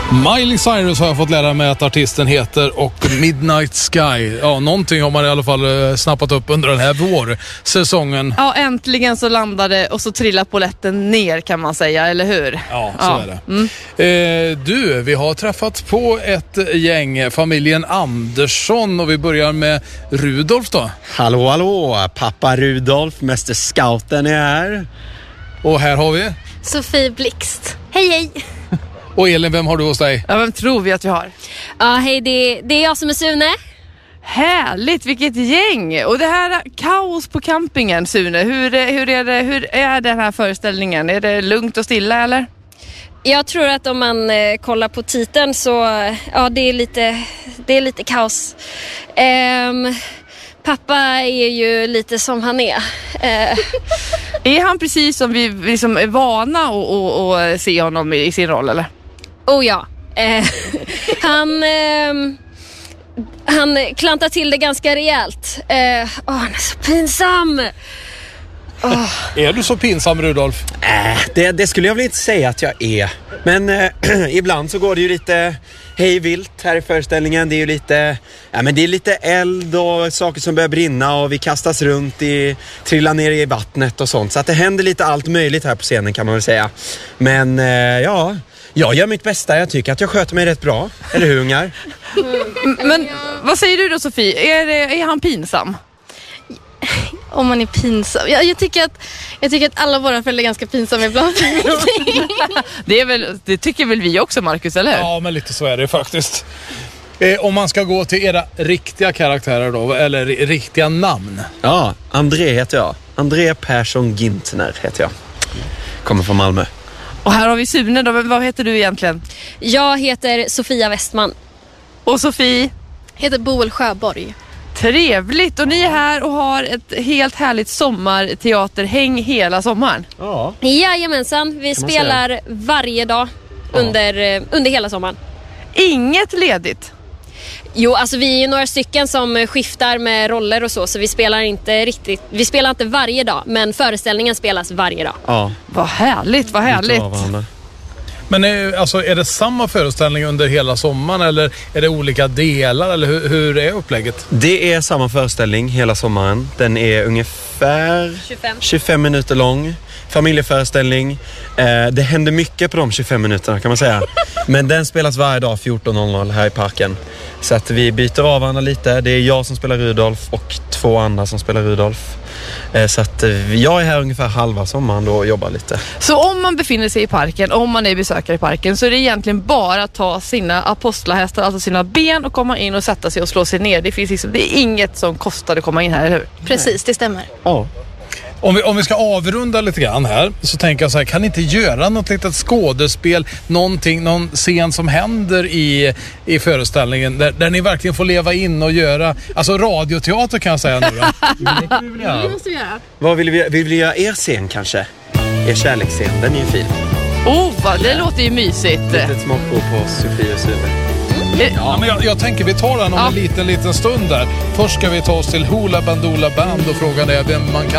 Miley Cyrus har jag fått lära mig att artisten heter och Midnight Sky. Ja, någonting har man i alla fall snappat upp under den här vårsäsongen. Ja, äntligen så landade och så trillade polletten ner kan man säga, eller hur? Ja, så är det. Du, vi har träffat på ett gäng, familjen Andersson, och vi börjar med Rudolf då. Hallå, pappa Rudolf, mäster scouten är här. Och här har vi Sofie Blixt. Hej. Och Elin, vem har du hos dig? Ja, vem tror vi att vi har? Ja, hej, det är jag som är Sune. Härligt, vilket gäng! Och det här kaos på campingen, Sune, hur är den här föreställningen? Är det lugnt och stilla eller? Jag tror att om man kollar på titeln så ja, det är lite kaos. Pappa är ju lite som han är. Är han precis som vi liksom är vana att se honom i sin roll, eller? Oh ja. Han klantar till det ganska rejält. Han är så pinsam. Är du så pinsam, Rudolf? Det skulle jag väl inte säga att jag är. Men ibland så går det ju lite hej vilt här i föreställningen. Det är ju lite, men det är lite eld och saker som börjar brinna och vi kastas runt, trillar ner i vattnet och sånt. Så att det händer lite allt möjligt här på scenen kan man väl säga. Men jag gör mitt bästa. Jag tycker att jag sköter mig rätt bra. Eller hur, ungar? Men vad säger du då, Sofie? Är han pinsam? Om man är pinsam. Jag tycker att alla våra föräldrar är ganska pinsamma ibland. Det tycker väl vi också, Marcus, eller hur? Ja, men lite så är det faktiskt. Om man ska gå till era riktiga karaktärer då, eller riktiga namn. Ja, André heter jag. André Persson Gintner heter jag. Kommer från Malmö. Och här har vi Sune då. Vad heter du egentligen? Jag heter Sofia Westman. Och Sofie? Heter Boel Sjöborg. Trevligt, och ni är här och har ett helt härligt sommarteaterhäng hela sommaren. Ja. Jajamensan, vi spelar varje dag under hela sommaren. Inget ledigt? Jo, alltså vi är ju några stycken som skiftar med roller och så vi spelar inte varje dag, men föreställningen spelas varje dag. Ja. Vad härligt, vad härligt. Men är det samma föreställning under hela sommaren eller är det olika delar eller hur är upplägget? Det är samma föreställning hela sommaren. Den är ungefär 25 minuter lång. Familjeföreställning. Det händer mycket på de 25 minuterna kan man säga. Men den spelas varje dag 14.00 här i parken. Så att vi byter av varandra lite. Det är jag som spelar Rudolf och 2 andra som spelar Rudolf. Så att jag är här ungefär halva sommaren och jobbar lite. Så om man befinner sig i parken, om man är besökare i parken, så är det egentligen bara att ta sina apostlahästar, alltså sina ben, och komma in och sätta sig och slå sig ner. Det är inget som kostar att komma in här, eller hur? Precis, det stämmer. Ja. Om vi ska avrunda lite grann här så tänker jag så här, kan ni inte göra något litet skådespel, någon scen som händer i föreställningen där ni verkligen får leva in och göra, alltså radioteater kan jag säga nu då. Det måste vi göra. Vad vill vi göra er scen kanske? Er kärleksscen, den är ju fin. Det låter ju mysigt. Ett smakprov på Sofie och Sune. Ja, men jag tänker vi tar den om en liten stund där. Först ska vi ta oss till Hoola Bandoola Band och frågan är vem man kan